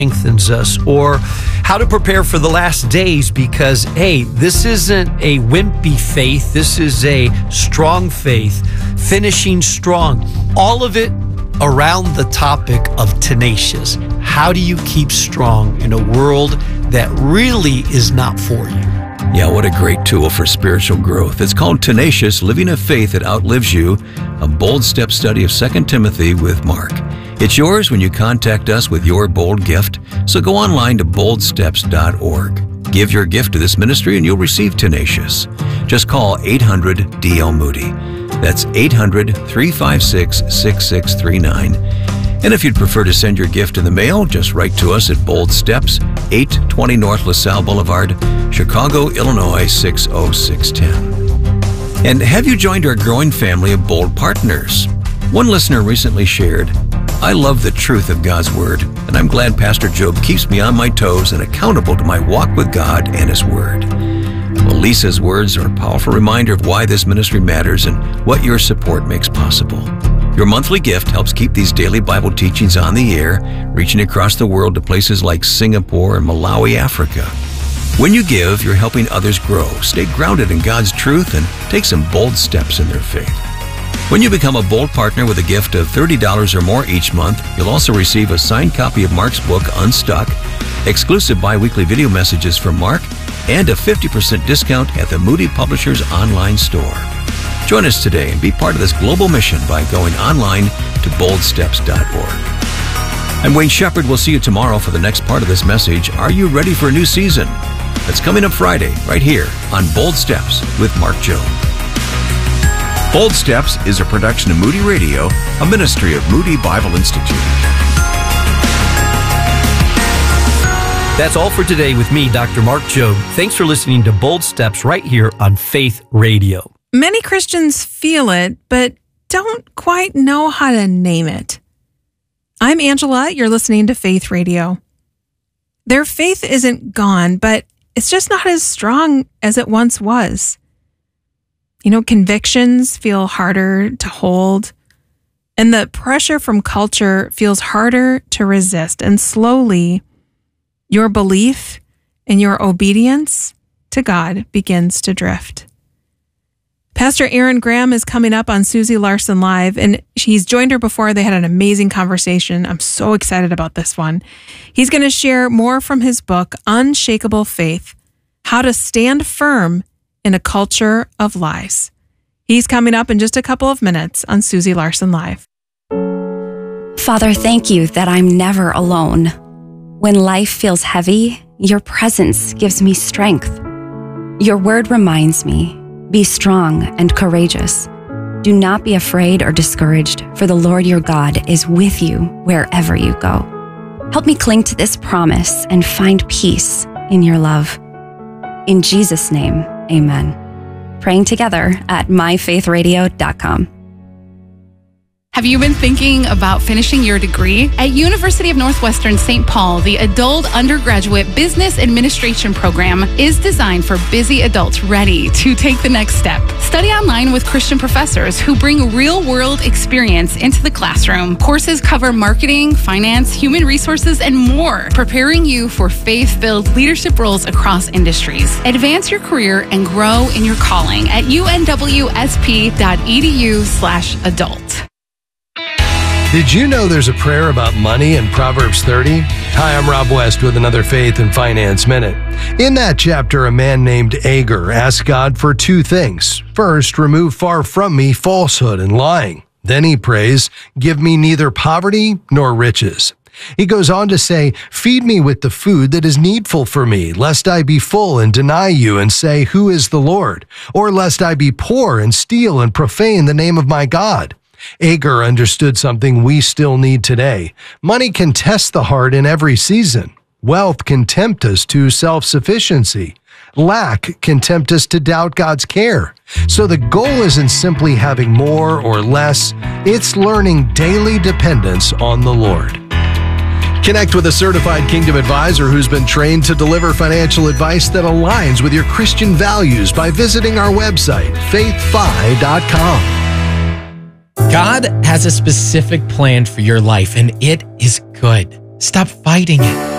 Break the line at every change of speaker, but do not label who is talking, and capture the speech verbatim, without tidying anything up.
strengthens us, or how to prepare for the last days, because, hey, this isn't a wimpy faith. This is a strong faith, finishing strong. All of it around the topic of tenacious. How do you keep strong in a world that really is not for you?
Yeah, what a great tool for spiritual growth. It's called Tenacious, Living a Faith That Outlives You, a bold step study of Second Timothy with Mark. It's yours when you contact us with your bold gift, so go online to bold steps dot org. Give your gift to this ministry and you'll receive Tenacious. Just call eight hundred D L Moody. That's eight hundred, three five six, six six three nine. And if you'd prefer to send your gift in the mail, just write to us at Bold Steps, eight twenty North LaSalle Boulevard, Chicago, Illinois six oh six one oh. And have you joined our growing family of Bold Partners? One listener recently shared, "I love the truth of God's Word, and I'm glad Pastor Job keeps me on my toes and accountable to my walk with God and His Word." Well, Lisa's words are a powerful reminder of why this ministry matters and what your support makes possible. Your monthly gift helps keep these daily Bible teachings on the air, reaching across the world to places like Singapore and Malawi, Africa. When you give, you're helping others grow, stay grounded in God's truth, and take some bold steps in their faith. When you become a Bold Partner with a gift of thirty dollars or more each month, you'll also receive a signed copy of Mark's book, Unstuck, exclusive bi-weekly video messages from Mark, and a fifty percent discount at the Moody Publishers online store. Join us today and be part of this global mission by going online to bold steps dot org. I'm Wayne Shepherd. We'll see you tomorrow for the next part of this message. Are you ready for a new season? That's coming up Friday, right here on Bold Steps with Mark Jobe.
Bold Steps is a production of Moody Radio, a ministry of Moody Bible Institute.
That's all for today with me, Doctor Mark Jobe. Thanks for listening to Bold Steps right here on Faith Radio.
Many Christians feel it, but don't quite know how to name it. I'm Angela. You're listening to Faith Radio. Their faith isn't gone, but it's just not as strong as it once was. You know, convictions feel harder to hold, and the pressure from culture feels harder to resist. And slowly, your belief and your obedience to God begins to drift. Pastor Aaron Graham is coming up on Susie Larson Live, and he's joined her before. They had an amazing conversation. I'm so excited about this one. He's going to share more from his book, Unshakable Faith, How to Stand Firm in a Culture of Lies. He's coming up in just a couple of minutes on Susie Larson Live.
Father, thank you that I'm never alone. When life feels heavy, your presence gives me strength. Your word reminds me, be strong and courageous. Do not be afraid or discouraged, for the Lord your God is with you wherever you go. Help me cling to this promise and find peace in your love. In Jesus' name, amen. Praying together at my faith radio dot com.
Have you been thinking about finishing your degree? At University of Northwestern Saint Paul, the Adult Undergraduate Business Administration program is designed for busy adults ready to take the next step. Study online with Christian professors who bring real-world experience into the classroom. Courses cover marketing, finance, human resources, and more, preparing you for faith-filled leadership roles across industries. Advance your career and grow in your calling at U N W S P dot E D U slash adult.
Did you know there's a prayer about money in Proverbs thirty? Hi, I'm Rob West with another Faith and Finance Minute. In that chapter, a man named Agur asked God for two things. First, remove far from me falsehood and lying. Then he prays, give me neither poverty nor riches. He goes on to say, feed me with the food that is needful for me, lest I be full and deny you and say, who is the Lord? Or lest I be poor and steal and profane the name of my God. Agur understood something we still need today. Money can test the heart in every season. Wealth can tempt us to self-sufficiency. Lack can tempt us to doubt God's care. So the goal isn't simply having more or less, it's learning daily dependence on the Lord. Connect with a certified Kingdom advisor who's been trained to deliver financial advice that aligns with your Christian values by visiting our website, faith fi dot com.
God has a specific plan for your life, and it is good. Stop fighting it.